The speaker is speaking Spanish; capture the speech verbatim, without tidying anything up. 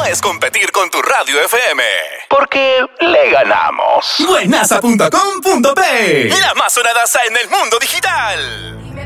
es competir con tu radio F M, porque le ganamos. Buenaza punto com punto pe, la más sonadaza en el mundo digital.